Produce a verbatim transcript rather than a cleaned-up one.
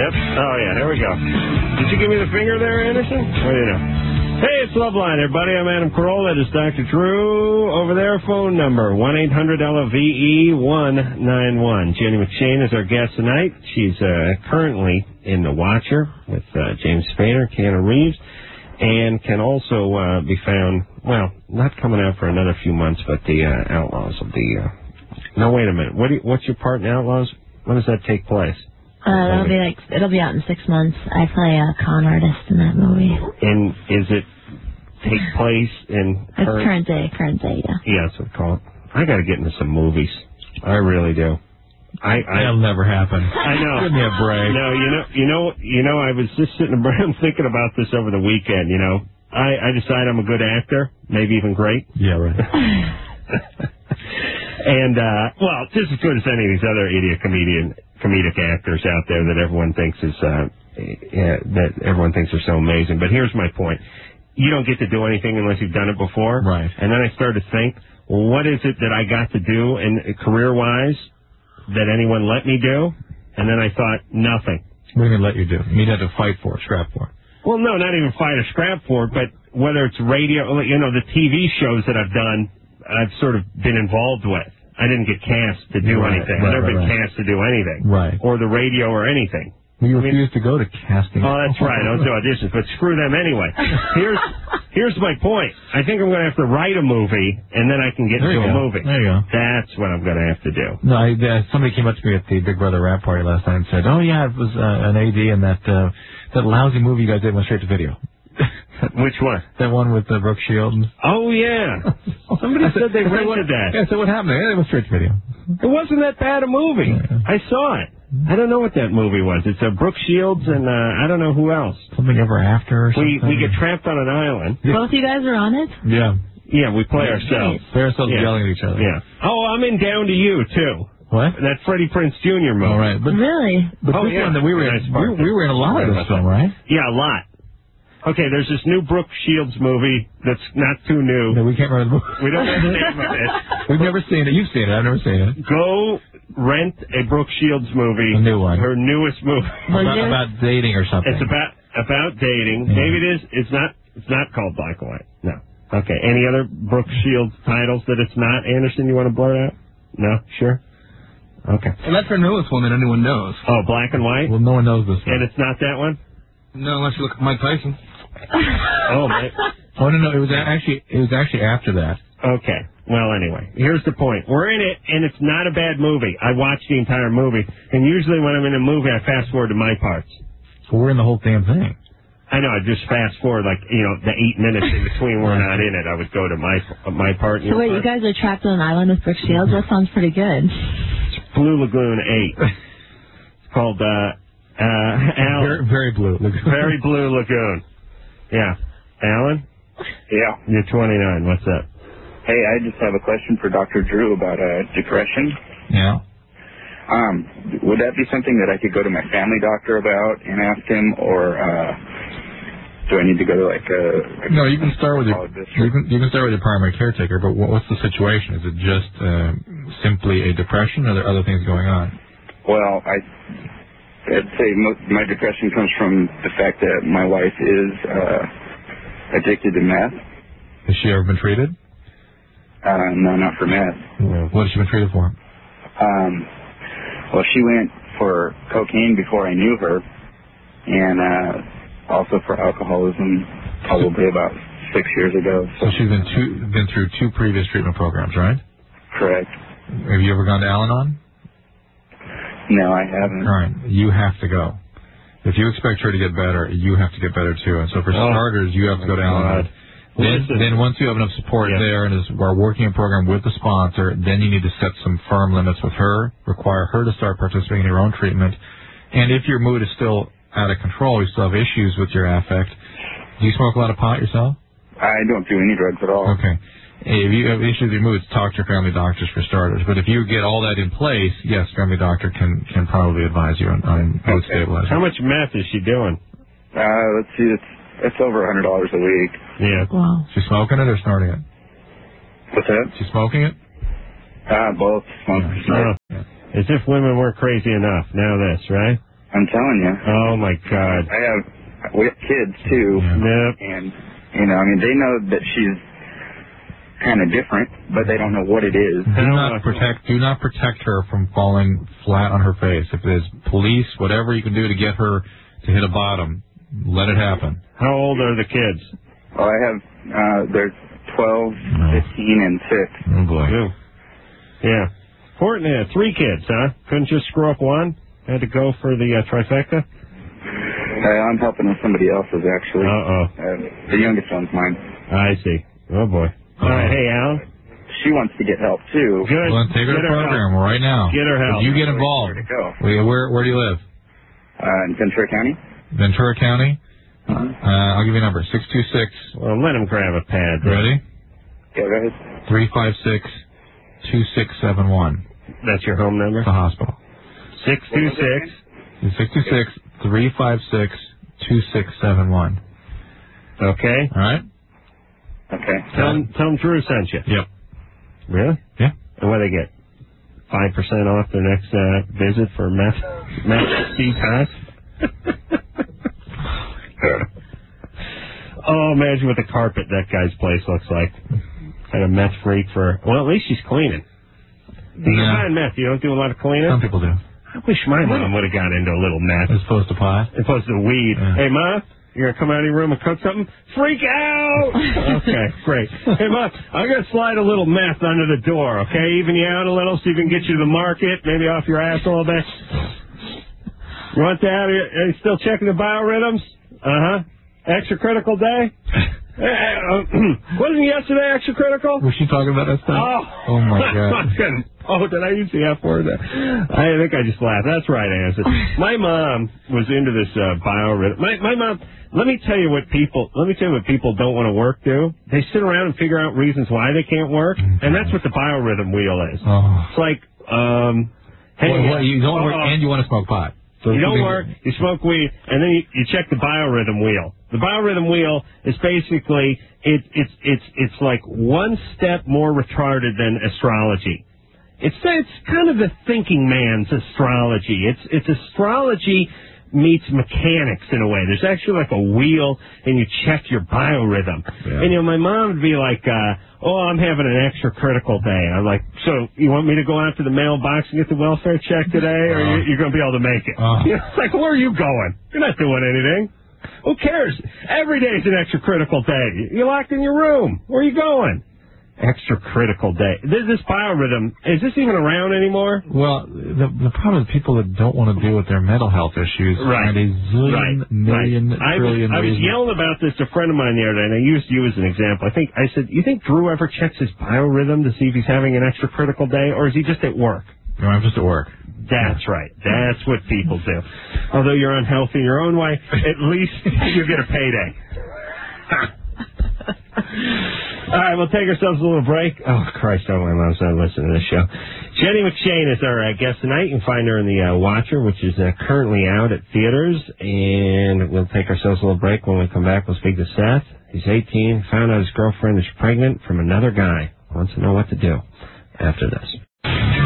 Yep. Oh, yeah, there we go. Did you give me the finger there, Anderson? What do you know? Hey, it's Loveline, everybody. I'm Adam Carolla. That is Doctor Drew. Over there, phone number, one eight hundred L V E one nine one. Jenny McShane is our guest tonight. She's uh, currently in The Watcher with uh, James Spader, Keanu Reeves, and can also uh, be found, well, not coming out for another few months, but the uh, Outlaws of the... Uh... No, wait a minute. What do you, what's your part in Outlaws? When does that take place? Uh, it'll be like it'll be out in six months. I play a con artist in that movie. And is it take place in It's current, current day, current day, yeah. Yeah, that's what we call it. I got to get into some movies. I really do. I, I That'll never happen. I know. Give me a break. No, you know, you know, you know. I was just sitting around thinking about this over the weekend. You know, I, I decide I'm a good actor, maybe even great. Yeah, right. And uh, well, just as good as any of these other idiot comedian comedic actors out there that everyone thinks is uh, yeah, that everyone thinks are so amazing. But here's my point: you don't get to do anything unless you've done it before. Right. And then I started to think, well, what is it that I got to do in career-wise that anyone let me do? And then I thought, nothing. What do you mean let you do? You mean you had to fight for it, scrap for it? Well, no, not even fight or scrap for it, but whether it's radio, you know, the T V shows that I've done, I've sort of been involved with. I didn't get cast to do right, anything. Right, I've never right, been right. cast to do anything. Right. Or the radio or anything. You I mean, refused to go to casting. Oh, that's right. I don't do auditions, but screw them anyway. Here's here's my point. I think I'm going to have to write a movie, and then I can get there into a go. movie. There you go. That's what I'm going to have to do. No, I, uh, somebody came up to me at the Big Brother rap party last night and said, oh, yeah, it was uh, an A D and that, uh, that lousy movie you guys did went straight to video. Which one? That one with uh, Brooke Shields. Oh, yeah. Somebody said they rented that. Yeah, so what happened? Yeah, it went straight to video. It wasn't that bad a movie. Yeah. I saw it. I don't know what that movie was. It's uh, Brooke Shields and uh, I don't know who else. Something Ever After or something? We we get trapped on an island. Both you guys are on it? Yeah. Yeah, we play ourselves. Play ourselves Yeah. yelling at each other. Yeah. Oh, I'm in Down to You, too. What? That Freddie Prinze Junior movie. All right. But, Really? but Oh, this yeah. one that we were in, Nice we, part. we were in a lot of this film, right? Yeah, a lot. Okay, there's this new Brooke Shields movie that's not too new. No, we can't remember the movie. We don't know the name of it. We've never seen it. You've seen it. I've never seen it. Go rent a Brooke Shields movie. A new one. Her newest movie. About, about dating or something. It's about about dating. Yeah. Maybe it is. It's not. It's not called Black and White. No. Okay. Any other Brooke Shields titles that it's not? Anderson, you want to blurt out? No. Sure. Okay. And that's her newest one that anyone knows. Oh, Black and White. Well, no one knows this one. And it's not that one. No, unless you look at Mike Tyson. Oh, my. Oh, no, no. It was actually it was actually after that. Okay. Well, anyway, here's the point. We're in it, and it's not a bad movie. I watched the entire movie, and usually when I'm in a movie, I fast forward to my parts. So we're in the whole damn thing. I know. I just fast forward, like, you know, the eight minutes in between we're not in it. I would go to my my part. And So your wait, part. you guys are trapped on an island with Brooke Shields? That sounds pretty good. It's Blue Lagoon eight. It's called, uh, uh, Al. Very, very blue. Very Blue Lagoon. Yeah. Alan? Yeah. You're twenty-nine. What's up? Hey, I just have a question for Doctor Drew about uh, depression. Yeah. Um, would that be something that I could go to my family doctor about and ask him, or uh, do I need to go to like a? a No, you can start with your you can you can start with your primary caretaker. But what, what's the situation? Is it just uh, simply a depression, or are there other things going on? Well, I. I'd say mo- my depression comes from the fact that my wife is uh, addicted to meth. Has she ever been treated? Uh, no, not for meth. What has she been treated for? Um, well, she went for cocaine before I knew her, and uh, also for alcoholism probably about six years ago. So she's been two, been through two previous treatment programs, right? Correct. Have you ever gone to Al-Anon? No, I haven't. All right, you have to go. If you expect her to get better, you have to get better too. And so for Oh. starters, you have to go to Al-Anon. Then, then once you have enough support Yeah. there and is, are working a program with the sponsor, then you need to set some firm limits with her, require her to start participating in your own treatment. And if your mood is still out of control, you still have issues with your affect, do you smoke a lot of pot yourself? I don't do any drugs at all. Okay. If you have issues with your mood, talk to your family doctors for starters. But if you get all that in place, yes, family doctor can, can probably advise you on, on mood stabilizer. How much meth is she doing? Uh, let's see, it's it's over a hundred dollars a week. Yeah. Wow. She smoking it or snorting it? What's that? She smoking it? Uh, both. Smoke. Oh. As if women weren't crazy enough. Now this, right? I'm telling you. Oh, my God. I have, we have kids, too. Yep. And, you know, I mean, they know that she's kind of different, but they don't know what it is. Do not protect, do not protect her from falling flat on her face. If there's police, whatever you can do to get her to hit a bottom, let it happen. How old are the kids? Well, I have, uh, they're twelve, fifteen, and six. Oh, boy. Yeah. Yeah. Important, yeah, three kids, huh? Couldn't just screw up one? Had to go for the uh, trifecta? Uh, I'm helping with somebody else's, actually. Uh-oh. Uh, the youngest one's mine. I see. Oh, boy. All right, hey, Al. She wants to get help, too. Good. Well, take her Get to program help. right now. Get her help. You get involved. Where to go? Where, where, where do you live? Uh, in Ventura County. Ventura County? Uh-huh. Uh, I'll give you a number. six two six. Well, let him grab a pad. Ready? Yeah, go ahead. three five six, two six seven one. That's your home number? It's the hospital. six two six. six two six, three five six, two six seven one. Okay. All right? Okay. Tell him, tell him Drew sent you. Yep. Really? Yeah. And what do they get? five percent off their next uh, visit for meth, meth detox? Oh, imagine what the carpet that guy's place looks like. Kind of meth freak for... Well, at least she's cleaning. You Yeah. find meth. You don't do a lot of cleaning? Some people do. I wish my mom would have got into a little meth. As opposed to pot? As opposed to weed. Yeah. Hey, Ma, you're going to come out of your room and cook something? Freak out! Okay, great. Hey, Ma, I'm going to slide a little meth under the door, okay? Even you out a little so you can get you to the market, maybe off your ass a little bit. You want that? Are you still checking the biorhythms? Uh-huh. Extra critical day? Wasn't yesterday extra critical? Was she talking about that stuff? Oh, oh my God. Oh, did I use the F word? I think I just laughed. That's right, I answered. My mom was into this uh, biorhythm. My, my mom, let me tell you what people, let me tell you what people don't want to work do. They sit around and figure out reasons why they can't work, and that's what the biorhythm wheel is. Oh. It's like, um, hey, well, well, you don't work uh, and you want to smoke pot. So you don't work, you smoke weed, and then you, you check the biorhythm wheel. The biorhythm wheel is basically, it, it's it's it's like one step more retarded than astrology. It's it's kind of the thinking man's astrology. It's it's astrology meets mechanics in a way. There's actually like a wheel, and you check your biorhythm. Yeah. And, you know, my mom would be like, uh, oh, I'm having an extra critical day. I'm like, so you want me to go out to the mailbox and get the welfare check today, or uh, you're going to be able to make it? Uh, you know, it's like, where are you going? You're not doing anything. Who cares? Every day is an extra critical day. You're locked in your room. Where are you going? Extra critical day. This, this biorhythm, is this even around anymore? Well, the the problem is people that don't want to deal with their mental health issues. Right. And a zillion, right. million, right. trillion I was, I was reasons. yelling about this to a friend of mine the other day, and I used you as an example. I think I said, you think Drew ever checks his biorhythm to see if he's having an extra critical day, or is he just at work? No, I'm just at work. That's right. That's what people do. Although you're unhealthy in your own way, at least you get a payday. All right, we'll take ourselves a little break. Oh, Christ, oh, my mom's not listening to this show. Jenny McShane is our uh, guest tonight. You can find her in the uh, Watcher, which is uh, currently out at theaters. And we'll take ourselves a little break. When we come back, we'll speak to Seth. He's eighteen, found out his girlfriend is pregnant from another guy. Wants to know what to do after this.